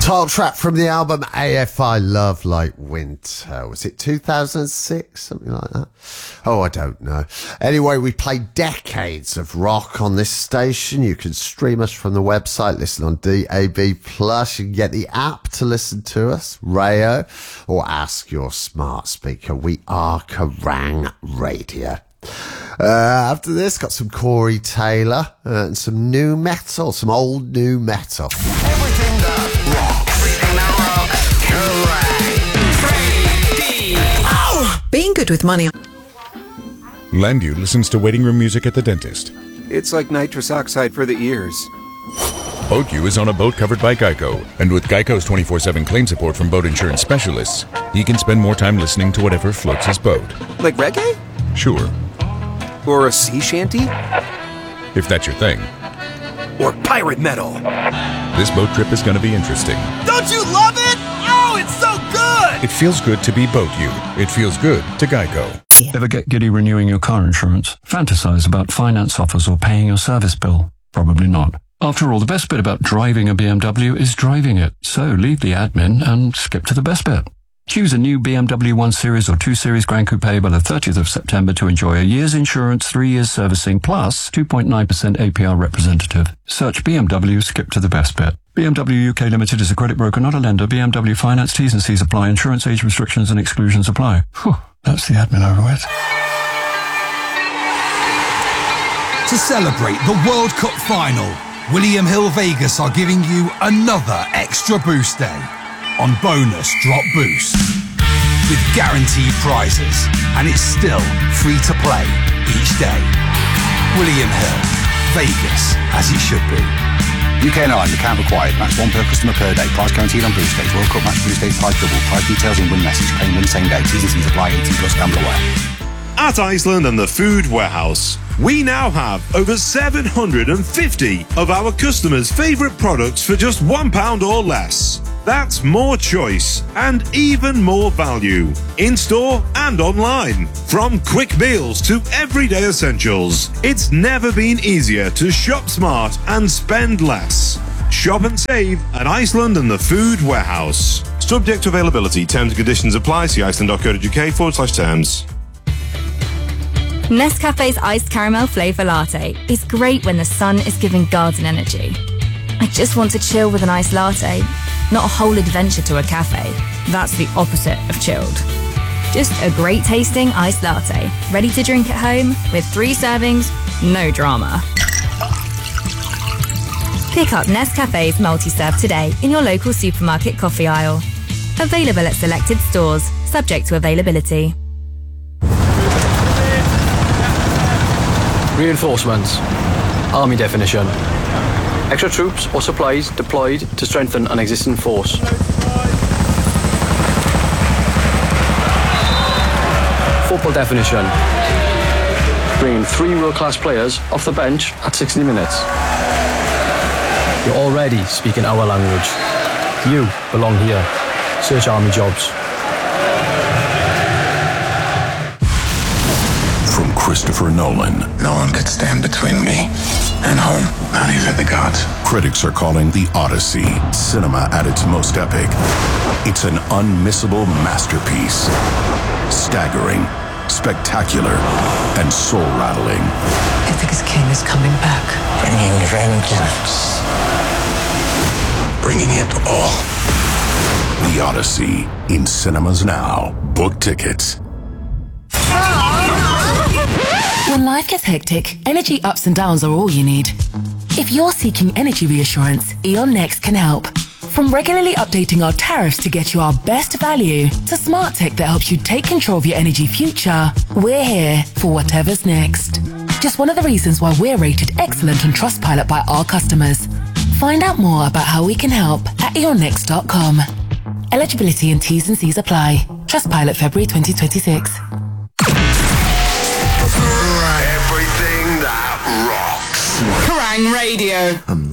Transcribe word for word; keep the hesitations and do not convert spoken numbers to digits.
Title track from the album A F I Love Like Winter. Was it two thousand six? Something like that? Oh, I don't know. Anyway, we play decades of rock on this station. You can stream us from the website, listen on D A B plus. You can get the app to listen to us, Rayo, or ask your smart speaker. We are Kerrang Radio. Uh, after this, got some Corey Taylor uh, and some new metal, some old new metal. Everything that rocks. Everything that rocks. Oh! Being good with money. Landu listens to waiting room music at the dentist. It's like nitrous oxide for the ears. BoatU is on a boat covered by Geico, and with Geico's twenty-four seven claim support from boat insurance specialists, he can spend more time listening to whatever floats his boat. Like reggae? Sure. Or a sea shanty? If that's your thing. Or pirate metal? This boat trip is going to be interesting. Don't you love it? Oh, it's so good! It feels good to be BoatU. It feels good to Geico. Ever get giddy renewing your car insurance? Fantasize about finance offers or paying your service bill? Probably not. After all, the best bit about driving a B M W is driving it. So leave the admin and skip to the best bit. Choose a new B M W one Series or two Series Grand Coupe by the thirtieth of September to enjoy a year's insurance, three years servicing, plus two point nine percent A P R representative. Search B M W, skip to the best bit. B M W U K Limited is a credit broker, not a lender. B M W Finance, T's and C's apply. Insurance age restrictions and exclusions apply. Whew, that's the admin over with. To celebrate the World Cup final, William Hill Vegas are giving you another extra boost day on Bonus Drop Boost with guaranteed prizes, and it's still free to play each day. William Hill, Vegas, as it should be. U K and Ireland account required. Match one per customer per day. Price guaranteed on boost days. World Cup match boost days price double. Price details in win message. Claim win same day. T's and C's apply. eighteen plus gamble aware. At Iceland and the Food Warehouse, we now have over seven hundred fifty of our customers' favourite products for just one pound or less. That's more choice and even more value, in-store and online. From quick meals to everyday essentials, it's never been easier to shop smart and spend less. Shop and save at Iceland and the Food Warehouse. Subject to availability, terms and conditions apply. See iceland.co.uk forward slash terms. Nescafe's iced caramel flavour latte is great when the sun is giving garden energy. I just want to chill with an iced latte, not a whole adventure to a cafe. That's the opposite of chilled. Just a great tasting iced latte, ready to drink at home with three servings, no drama. Pick up Nescafe's multi-serve today in your local supermarket coffee aisle. Available at selected stores, subject to availability. Reinforcements. Army definition. Extra troops or supplies deployed to strengthen an existing force. Football definition. Bringing three world-class players off the bench at sixty minutes. You're already speaking our language. You belong here. Search Army jobs. From Christopher Nolan. No one could stand between me and home, not even the gods. Critics are calling The Odyssey cinema at its most epic. It's an unmissable masterpiece. Staggering, spectacular, and soul-rattling. Ithaca's king is coming back. Bringing vengeance. Bringing it all. The Odyssey, in cinemas now. Book tickets. When life gets hectic, energy ups and downs are all you need. If you're seeking energy reassurance, E.ON Next can help. From regularly updating our tariffs to get you our best value, to smart tech that helps you take control of your energy future, we're here for whatever's next. Just one of the reasons why we're rated excellent on Trustpilot by our customers. Find out more about how we can help at e on next dot com. Eligibility and T's and C's apply. Trustpilot February twenty twenty-six. Everything that rocks. Kerrang Radio.